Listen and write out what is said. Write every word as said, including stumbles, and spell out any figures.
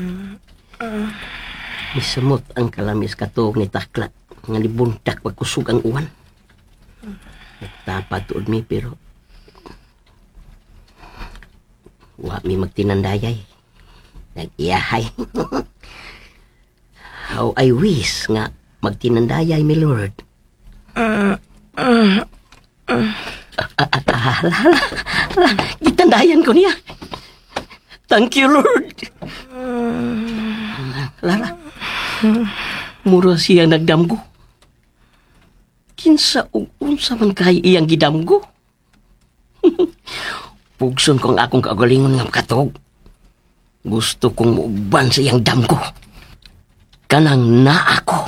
Misamot ang kalamis katuog ni Takla nga nibuntak pagkusog ang uwan. Nagtapa tuod mi pero wa mi magtinandayay. Nag-iyahay. How I wish nga magtinandayay mi Lord. Ah, ah, ah, ala, ala, ala, gitandayan ko niya. Thank you, Lord. Lala, mura siya nagdamgo. Kinsa ug unsa man kay iyang gidamgo. Pugson kong akong kagalingon nga katog. Gusto kong muuban sa iyang damgo. Kanang na ako.